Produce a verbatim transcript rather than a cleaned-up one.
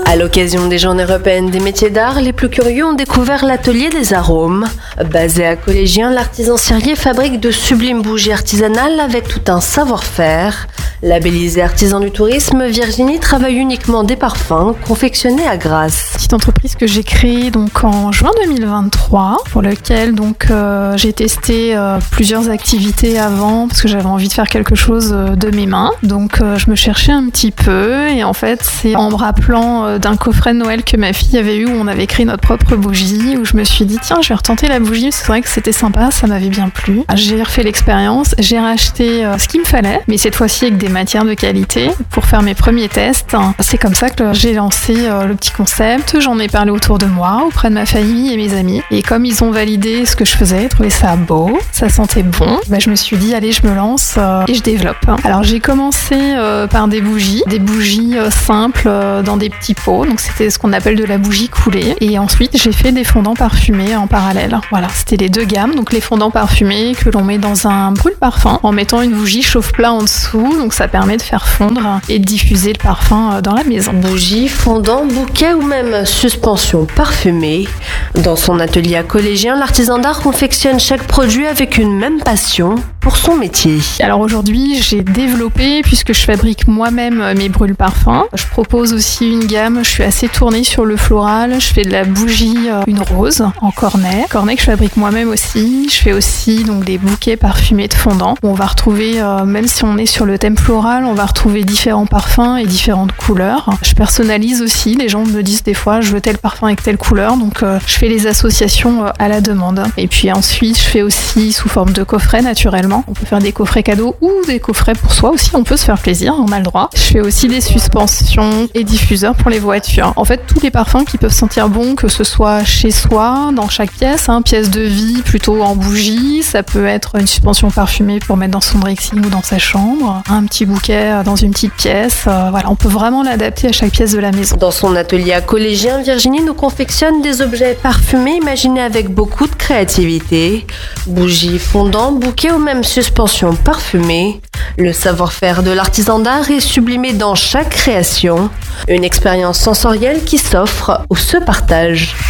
À l'occasion des Journées européennes des métiers d'art, les plus curieux ont découvert l'atelier des arômes. Basé à Collégien, l'artisan cirier fabrique de sublimes bougies artisanales avec tout un savoir-faire. Labellisée artisan du tourisme, Virginie travaille uniquement des parfums confectionnés à Grasse. Petite entreprise que j'ai créée donc en juin deux mille vingt-trois, pour laquelle donc euh, j'ai testé euh, plusieurs activités avant parce que j'avais envie de faire quelque chose de mes mains. Donc euh, je me cherchais un petit peu et en fait c'est en me rappelant euh, d'un coffret de Noël que ma fille avait eu où on avait créé notre propre bougie, où je me suis dit tiens je vais retenter la bougie, c'est vrai que c'était sympa, ça m'avait bien plu. J'ai refait l'expérience, j'ai racheté euh, ce qu'il me fallait, mais cette fois-ci avec des matières de qualité pour faire mes premiers tests. C'est comme ça que j'ai lancé euh, le petit concept, j'en ai parlé autour de moi, auprès de ma famille et mes amis, et comme ils ont validé ce que je faisais, trouvé ça beau, ça sentait bon, bah, je me suis dit allez je me lance euh, et je développe. Alors j'ai commencé euh, par des bougies, des bougies euh, simples euh, dans des petits pots, donc c'était ce qu'on appelle de la bougie coulée, et ensuite j'ai fait des fondants parfumés en parallèle. Voilà, c'était les deux gammes, donc les fondants parfumés que l'on met dans un brûle-parfum en mettant une bougie chauffe-plat en dessous, donc ça permet de faire fondre et de diffuser le parfum dans la maison. Bougie, fondant, bouquet ou même suspension parfumée. Dans son atelier à Collégien, l'artisan d'art confectionne chaque produit avec une même passion pour son métier. Alors aujourd'hui, j'ai développé, puisque je fabrique moi-même mes brûle-parfums. Je propose aussi une gamme, je suis assez tournée sur le floral. Je fais de la bougie, euh, une rose en cornet. Cornet que je fabrique moi-même aussi. Je fais aussi donc des bouquets parfumés de fondant. On va retrouver, euh, même si on est sur le thème floral, on va retrouver différents parfums et différentes couleurs. Je personnalise aussi, les gens me disent des fois je veux tel parfum avec telle couleur, donc euh, je fais les associations euh, à la demande. Et puis ensuite, je fais aussi sous forme de coffret naturellement. On peut faire des coffrets cadeaux ou des coffrets pour soi aussi, on peut se faire plaisir, on a le droit. Je fais aussi des suspensions et diffuseurs pour les voitures. En fait, tous les parfums qui peuvent sentir bon, que ce soit chez soi, dans chaque pièce, hein, pièce de vie plutôt en bougie, ça peut être une suspension parfumée pour mettre dans son dressing ou dans sa chambre, un petit bouquet dans une petite pièce, euh, voilà, on peut vraiment l'adapter à chaque pièce de la maison. Dans son atelier à Collégien, Virginie nous confectionne des objets parfumés imaginés avec beaucoup de créativité. Bougies, fondants, bouquets ou même suspension parfumée. Le savoir-faire de l'artisan d'art est sublimé dans chaque création. Une expérience sensorielle qui s'offre ou se partage.